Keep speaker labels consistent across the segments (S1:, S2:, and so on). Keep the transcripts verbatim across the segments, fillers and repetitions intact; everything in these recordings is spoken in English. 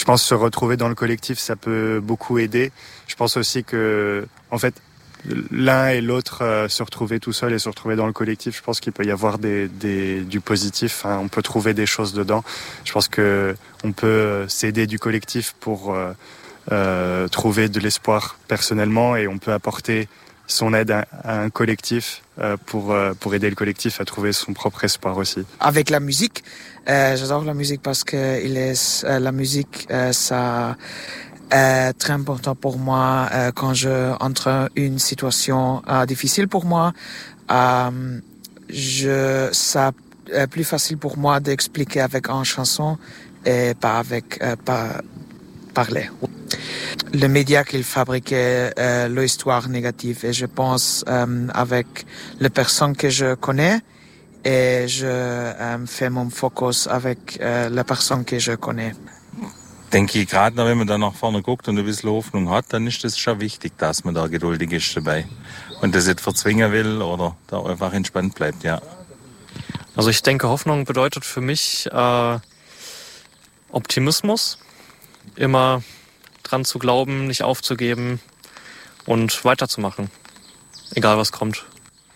S1: Je pense se retrouver dans le collectif, ça peut beaucoup aider. Je pense aussi que, en fait, l'un et l'autre euh, se retrouver tout seul et se retrouver dans le collectif, je pense qu'il peut y avoir des, des, du positif. Hein, on peut trouver des choses dedans. Je pense que on peut s'aider du collectif pour euh, euh, trouver de l'espoir personnellement, et on peut apporter son aide à, à un collectif euh, pour, euh, pour aider le collectif à trouver son propre espoir aussi.
S2: Avec la musique, euh, j'adore la musique parce que il est, euh, la musique, euh, ça est très important pour moi euh, quand je entre une situation euh, difficile pour moi. Euh, je, ça est plus facile pour moi d'expliquer avec une chanson et pas avec euh, pas parler. Le média qu'il fabriquait euh, l'histoire négative, et je pense euh, avec les personnes que je connais, et je äh, fais mon focus avec äh, les personnes que je connais.
S3: Denke ich, gerade wenn man da nach vorne guckt und ein bisschen Hoffnung hat, dann ist das schon wichtig, dass man da geduldig ist dabei und das nicht verzwingen will oder da einfach entspannt bleibt, ja.
S4: Also ich denke, Hoffnung bedeutet für mich äh, Optimismus, immer dran zu glauben, nicht aufzugeben und weiterzumachen, egal was kommt.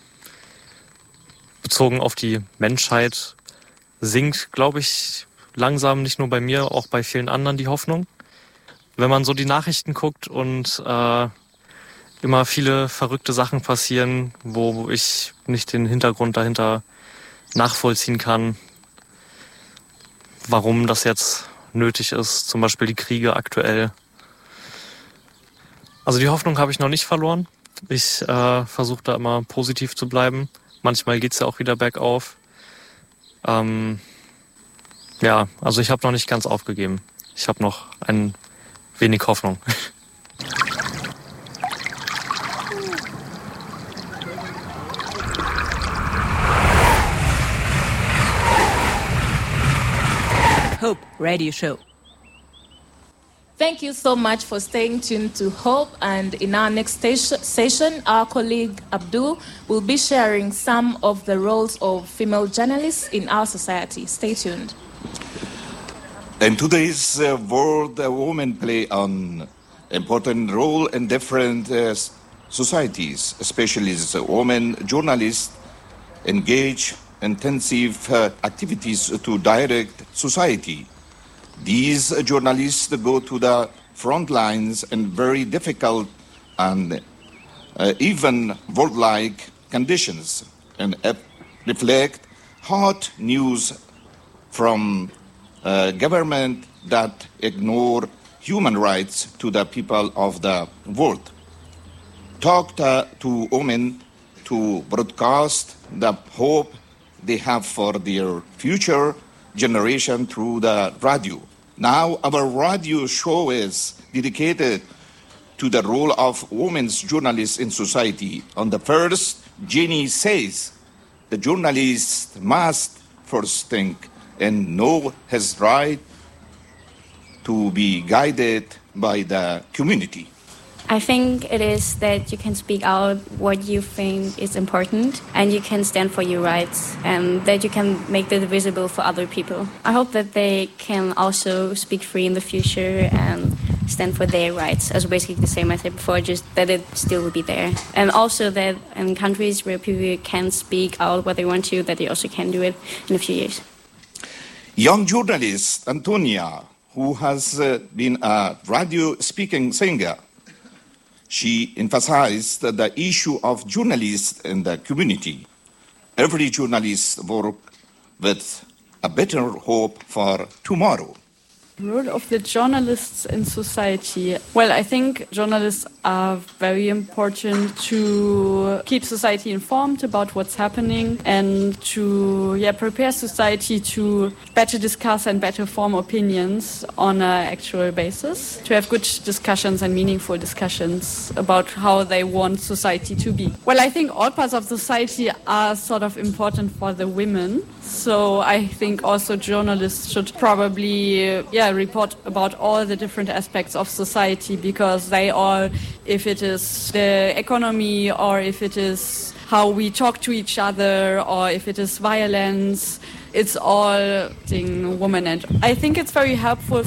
S4: Bezogen auf die Menschheit sinkt, glaube ich, langsam nicht nur bei mir, auch bei vielen anderen die Hoffnung. Wenn man so die Nachrichten guckt und äh, immer viele verrückte Sachen passieren, wo ich nicht den Hintergrund dahinter nachvollziehen kann, warum das jetzt nötig ist, zum Beispiel die Kriege aktuell. Also die Hoffnung habe ich noch nicht verloren. Ich äh, versuche da immer positiv zu bleiben. Manchmal geht's ja auch wieder bergauf. Ähm, ja, also ich habe noch nicht ganz aufgegeben. Ich habe noch ein wenig Hoffnung.
S5: Hope Radio Show.
S6: Thank you so much for staying tuned to Hope, and in our next station, session, our colleague Abdul will be sharing some of the roles of female journalists in our society. Stay tuned.
S7: In today's uh, world, uh, women play an important role in different uh, societies, especially as women journalists engage intensive uh, activities to direct society. These uh, journalists go to the front lines in very difficult and uh, even war-like conditions and uh, reflect hot news from uh, government that ignore human rights to the people of the world. Talk to, to women to broadcast the hope they have for their future generation through the radio. Now our radio show is dedicated to the role of women's journalists in society. On the first, Jenny says the journalist must first think and know his right to be guided by the community.
S8: I think it is that you can speak out what you think is important and you can stand for your rights and that you can make that visible for other people. I hope that they can also speak free in the future and stand for their rights, as basically the same I said before, just that it still will be there. And also that in countries where people can speak out what they want to, that they also can do it in a few years.
S7: Young journalist Antonia, who has uh, been a radio speaking singer, she emphasized the issue of journalists in the community. Every journalist works with a better hope for tomorrow.
S9: Role of the journalists in society. Well, I think journalists are very important to keep society informed about what's happening and to yeah, prepare society to better discuss and better form opinions on an actual basis, to have good discussions and meaningful discussions about how they want society to be. Well, I think all parts of society are sort of important for the women. So I think also journalists should probably yeah, report about all the different aspects of society, because they all, if it is the economy or if it is how we talk to each other or if it is violence, it's all thing women. And I think it's very helpful